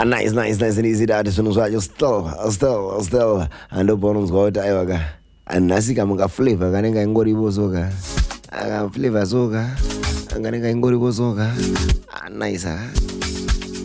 Nice and easy that zvinhu still andopaona unzwa kuti aiwa ka nhasi kamunga flavor kanenge ingoripo soka flavor soka kanenge ingoripo soka nice